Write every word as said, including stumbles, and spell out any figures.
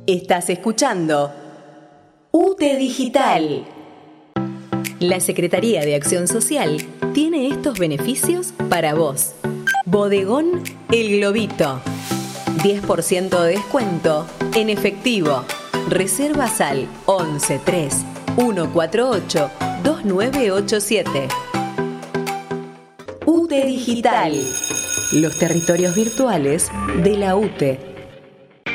Estás escuchando U T E Digital. La Secretaría de Acción Social tiene estos beneficios para vos. Bodegón El Globito. diez por ciento de descuento en efectivo. Reservas al once tres uno cuatro ocho dos nueve ocho siete. U T E Digital. Los territorios virtuales de la U T E.